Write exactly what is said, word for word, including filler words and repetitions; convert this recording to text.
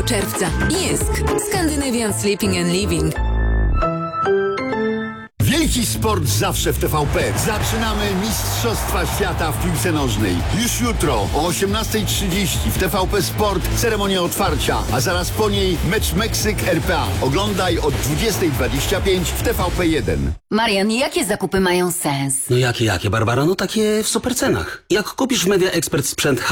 czerwca. Jysk. Scandinavian Sleeping and Living. Wielki sport zawsze w T V P. Zaczynamy Mistrzostwa Świata w piłce nożnej. Już jutro o osiemnastej trzydzieści w T V P Sport ceremonia otwarcia, a zaraz po niej mecz Meksyk-R P A. Oglądaj od dwudziestej dwadzieścia pięć w T V P jeden. Marian, jakie zakupy mają sens? No jakie, jakie, Barbara? No takie w supercenach. Jak kupisz w Media Expert sprzęt